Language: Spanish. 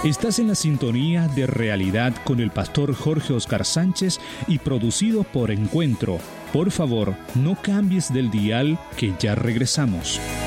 Estás en la sintonía de Realidad con el pastor Jorge Oscar Sánchez y producido por Encuentro. Por favor, no cambies del dial, que ya regresamos.